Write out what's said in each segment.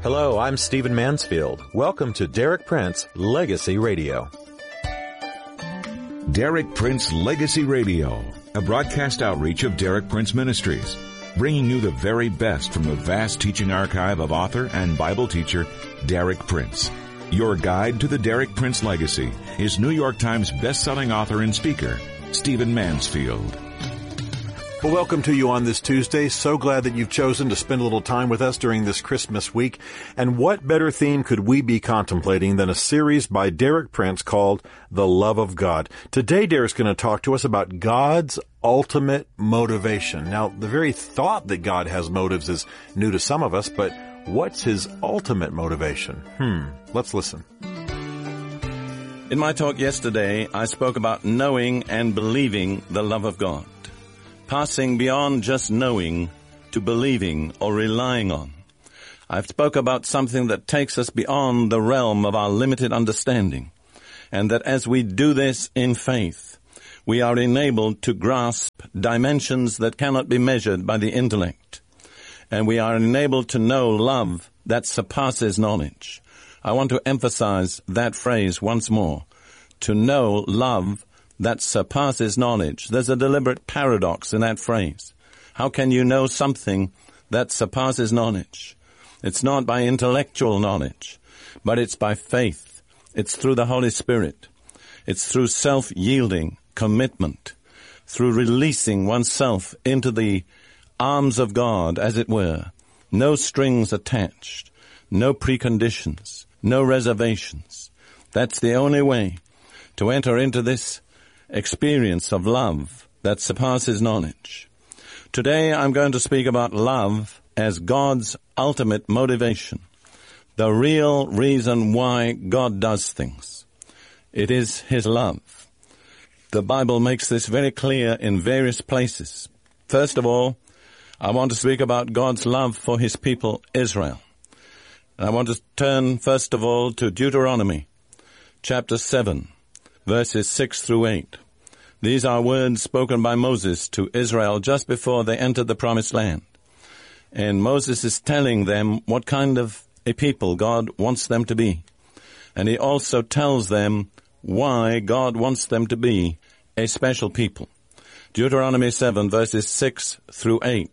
Hello, I'm Stephen Mansfield. Welcome to Derek Prince Legacy Radio. Derek Prince Legacy Radio, a broadcast outreach of Derek Prince Ministries, bringing you the very best from the vast teaching archive of author and Bible teacher Derek Prince. Your guide to the Derek Prince legacy is New York Times best-selling author and speaker, Stephen Mansfield. Well, welcome to you on this Tuesday. So glad that you've chosen to spend a little time with us during this Christmas week. And what better theme could we be contemplating than a series by Derek Prince called The Love of God? Today, Derek's going to talk to us about God's ultimate motivation. Now, the very thought that God has motives is new to some of us, but what's his ultimate motivation? Let's listen. In my talk yesterday, I spoke about knowing and believing the love of God. Passing beyond just knowing to believing or relying on. I've spoke about something that takes us beyond the realm of our limited understanding, and that as we do this in faith, we are enabled to grasp dimensions that cannot be measured by the intellect, and we are enabled to know love that surpasses knowledge. I want to emphasize that phrase once more, to know love that surpasses knowledge. There's a deliberate paradox in that phrase. How can you know something that surpasses knowledge? It's not by intellectual knowledge, but it's by faith. It's through the Holy Spirit. It's through self-yielding, commitment, through releasing oneself into the arms of God, as it were. No strings attached, no preconditions, no reservations. That's the only way to enter into this experience of love that surpasses knowledge. Today I'm going to speak about love as God's ultimate motivation, the real reason why God does things. It is his love. The Bible makes this very clear in various places. First of all, I want to speak about God's love for his people, Israel. And I want to turn first of all to Deuteronomy, chapter 7. Verses 6 through 8. These are words spoken by Moses to Israel just before they entered the Promised Land. And Moses is telling them what kind of a people God wants them to be. And he also tells them why God wants them to be a special people. Deuteronomy 7, verses 6 through 8.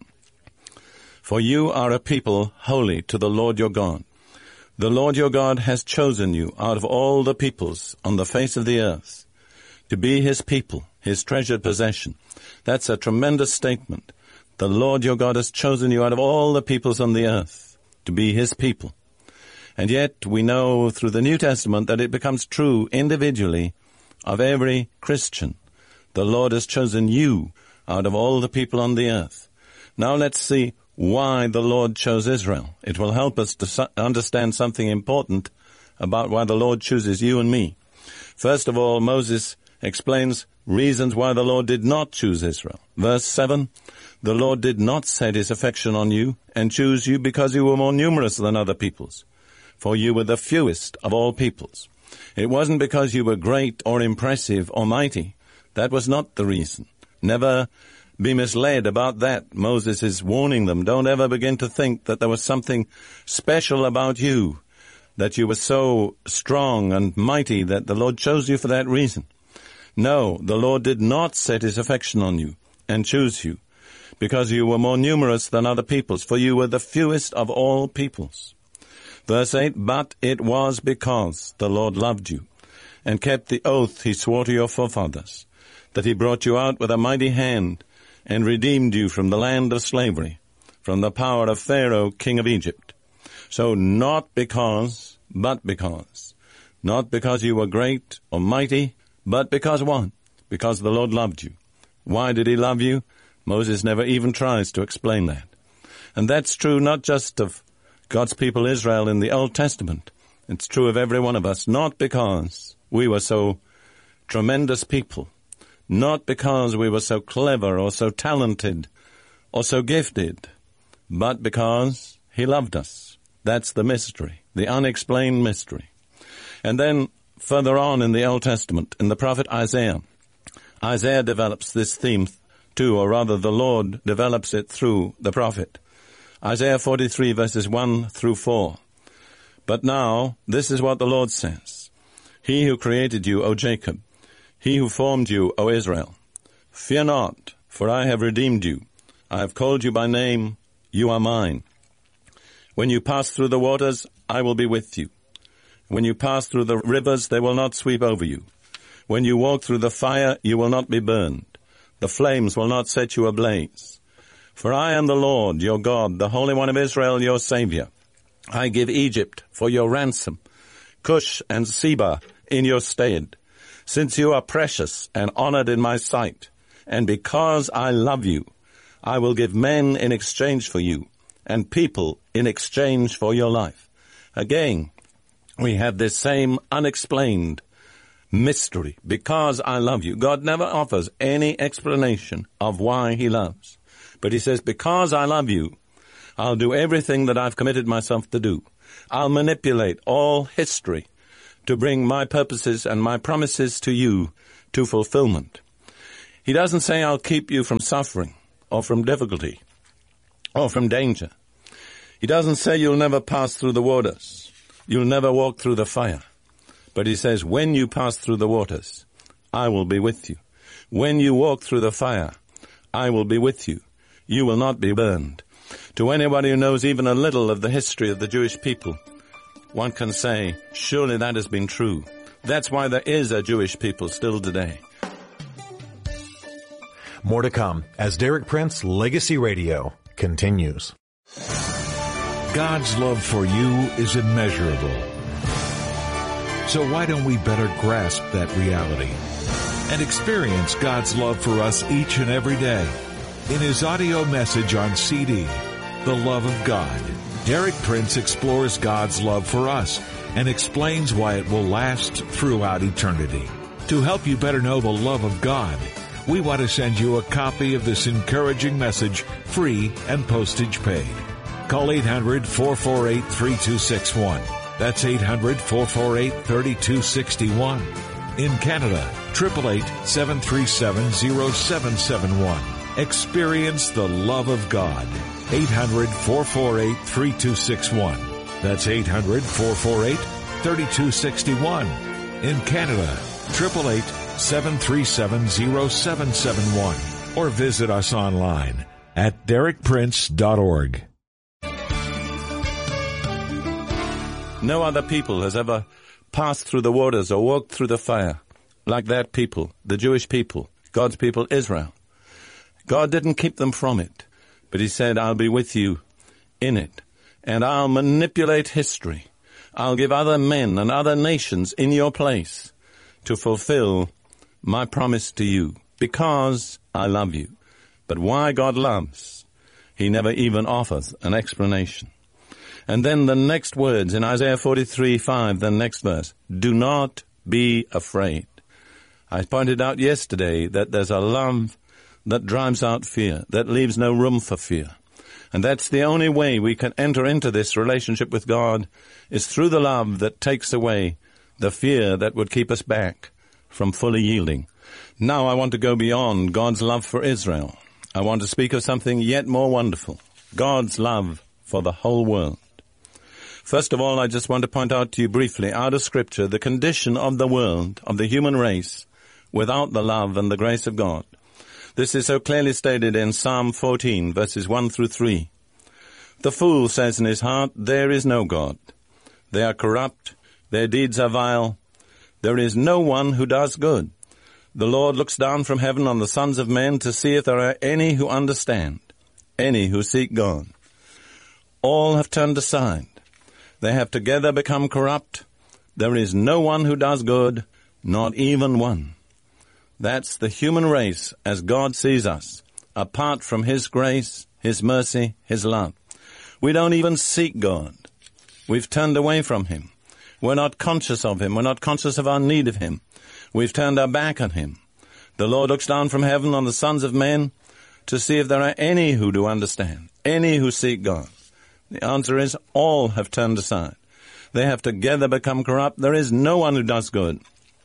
For you are a people holy to the Lord your God. The Lord your God has chosen you out of all the peoples on the face of the earth to be his people, his treasured possession. That's a tremendous statement. The Lord your God has chosen you out of all the peoples on the earth to be his people. And yet we know through the New Testament that it becomes true individually of every Christian. The Lord has chosen you out of all the people on the earth. Now let's see why the Lord chose Israel. It will help us to understand something important about why the Lord chooses you and me. First of all, Moses explains reasons why the Lord did not choose Israel. Verse 7, the Lord did not set his affection on you and choose you because you were more numerous than other peoples, for you were the fewest of all peoples. It wasn't because you were great or impressive or mighty. That was not the reason. Never be misled about that. Moses is warning them. Don't ever begin to think that there was something special about you, that you were so strong and mighty that the Lord chose you for that reason. No, the Lord did not set his affection on you and choose you because you were more numerous than other peoples, for you were the fewest of all peoples. Verse 8, but it was because the Lord loved you and kept the oath he swore to your forefathers, that he brought you out with a mighty hand and redeemed you from the land of slavery, from the power of Pharaoh, king of Egypt. So not because, but because. Not because you were great or mighty, but because what? Because the Lord loved you. Why did he love you? Moses never even tries to explain that. And that's true not just of God's people Israel in the Old Testament. It's true of every one of us, not because we were so tremendous people, not because we were so clever or so talented or so gifted, but because he loved us. That's the mystery, the unexplained mystery. And then further on in the Old Testament, in the prophet Isaiah, Isaiah develops this theme too, or rather the Lord develops it through the prophet. Isaiah 43 verses 1 through 4. But now, this is what the Lord says. He who created you, O Jacob, he who formed you, O Israel, fear not, for I have redeemed you. I have called you by name, you are mine. When you pass through the waters, I will be with you. When you pass through the rivers, they will not sweep over you. When you walk through the fire, you will not be burned. The flames will not set you ablaze. For I am the Lord, your God, the Holy One of Israel, your Savior. I give Egypt for your ransom, Cush and Seba in your stead, since you are precious and honored in my sight. And because I love you, I will give men in exchange for you, and people in exchange for your life. Again, we have this same unexplained mystery. Because I love you. God never offers any explanation of why he loves. But he says, because I love you, I'll do everything that I've committed myself to do. I'll manipulate all history to bring my purposes and my promises to you to fulfillment. He doesn't say I'll keep you from suffering or from difficulty or from danger. He doesn't say you'll never pass through the waters. You'll never walk through the fire. But he says, when you pass through the waters, I will be with you. When you walk through the fire, I will be with you. You will not be burned. To anybody who knows even a little of the history of the Jewish people, one can say, surely that has been true. That's why there is a Jewish people still today. More to come as Derek Prince Legacy Radio continues. God's love for you is immeasurable. So why don't we better grasp that reality and experience God's love for us each and every day? In his audio message on CD, The Love of God, Derek Prince explores God's love for us and explains why it will last throughout eternity. To help you better know the love of God, we want to send you a copy of this encouraging message, free and postage paid. Call 800-448-3261. That's 800-448-3261. In Canada, 888-737-0771. Experience the love of God. 800-448-3261. That's 800-448-3261. In Canada, 888-737-0771. Or visit us online at derekprince.org. No other people has ever passed through the waters or walked through the fire like that people, the Jewish people, God's people, Israel. God didn't keep them from it, but he said, I'll be with you in it, and I'll manipulate history. I'll give other men and other nations in your place to fulfill my promise to you, because I love you. But why God loves, he never even offers an explanation. And then the next words in Isaiah 43:5, the next verse, do not be afraid. I pointed out yesterday that there's a love that drives out fear, that leaves no room for fear. And that's the only way we can enter into this relationship with God, is through the love that takes away the fear that would keep us back from fully yielding. Now I want to go beyond God's love for Israel. I want to speak of something yet more wonderful, God's love for the whole world. First of all, I just want to point out to you briefly, out of Scripture, the condition of the world, of the human race, without the love and the grace of God. This is so clearly stated in Psalm 14, verses 1 through 3. The fool says in his heart, there is no God. They are corrupt, their deeds are vile. There is no one who does good. The Lord looks down from heaven on the sons of men to see if there are any who understand, any who seek God. All have turned aside. They have together become corrupt. There is no one who does good, not even one. That's the human race as God sees us, apart from his grace, his mercy, his love. We don't even seek God. We've turned away from him. We're not conscious of him. We're not conscious of our need of him. We've turned our back on him. The Lord looks down from heaven on the sons of men to see if there are any who do understand, any who seek God. The answer is all have turned aside. They have together become corrupt. There is no one who does good,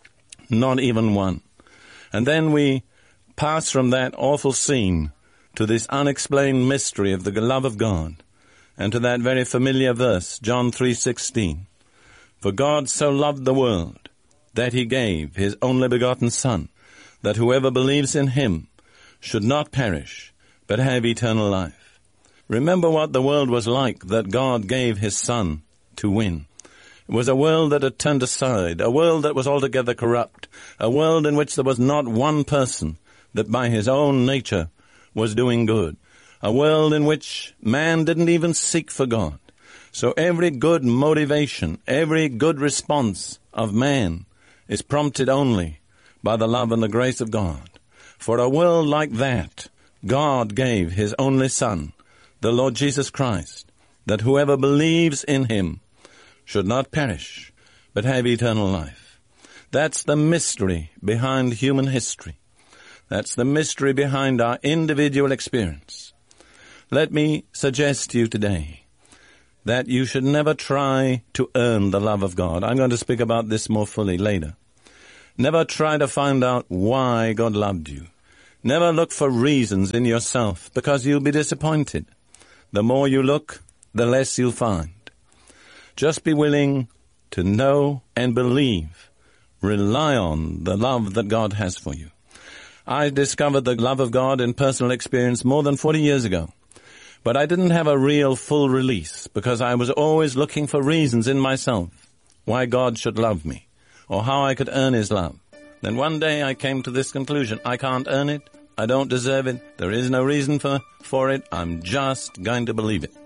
not even one. And then we pass from that awful scene to this unexplained mystery of the love of God, and to that very familiar verse, John 3:16. For God so loved the world that he gave his only begotten Son, that whoever believes in him should not perish, but have eternal life. Remember what the world was like that God gave his Son to win. It was a world that had turned aside, a world that was altogether corrupt, a world in which there was not one person that by his own nature was doing good, a world in which man didn't even seek for God. So every good motivation, every good response of man is prompted only by the love and the grace of God. For a world like that, God gave his only Son, the Lord Jesus Christ, that whoever believes in him should not perish, but have eternal life. That's the mystery behind human history. That's the mystery behind our individual experience. Let me suggest to you today that you should never try to earn the love of God. I'm going to speak about this more fully later. Never try to find out why God loved you. Never look for reasons in yourself, because you'll be disappointed. The more you look, the less you'll find. Just be willing to know and believe. Rely on the love that God has for you. I discovered the love of God in personal experience more than 40 years ago. But I didn't have a real full release because I was always looking for reasons in myself why God should love me or how I could earn his love. Then one day I came to this conclusion: I can't earn it. I don't deserve it. There is no reason for it. I'm just going to believe it.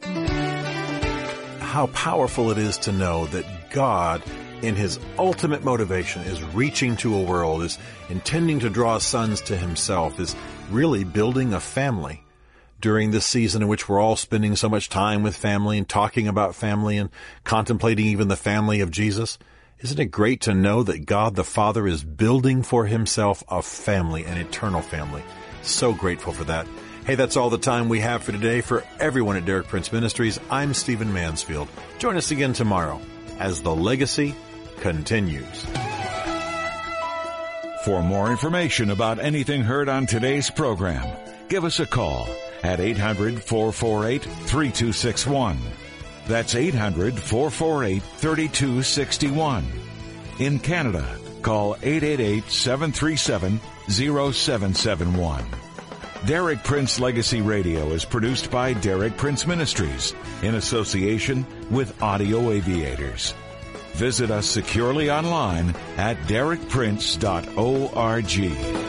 How powerful it is to know that God, in his ultimate motivation, is reaching to a world, is intending to draw sons to himself, is really building a family. During this season in which we're all spending so much time with family and talking about family and contemplating even the family of Jesus, isn't it great to know that God the Father is building for himself a family, an eternal family? So grateful for that. Hey, that's all the time we have for today. For everyone at Derek Prince Ministries, I'm Stephen Mansfield. Join us again tomorrow as the legacy continues. For more information about anything heard on today's program, give us a call at 800-448-3261. That's 800-448-3261. In Canada, call 888-737-0771. Derek Prince Legacy Radio is produced by Derek Prince Ministries in association with Audio Aviators. Visit us securely online at derekprince.org.